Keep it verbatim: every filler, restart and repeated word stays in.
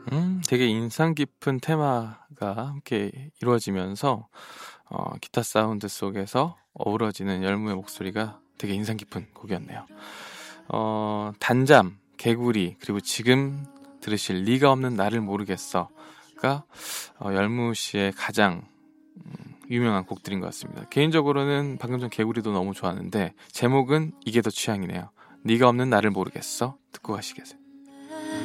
음, 되게 인상 깊은 테마가 함께 이루어지면서 어, 기타 사운드 속에서 어우러지는 열무의 목소리가 되게 인상 깊은 곡이었네요. 어, 단잠, 개구리, 그리고 지금 들으실 네가 없는 나를 모르겠어가 어, 열무 씨의 가장 음, 유명한 곡들인 것 같습니다. 개인적으로는 방금 전 개구리도 너무 좋아하는데 제목은 이게 더 취향이네요. 네가 없는 나를 모르겠어. 듣고 가시겠어요.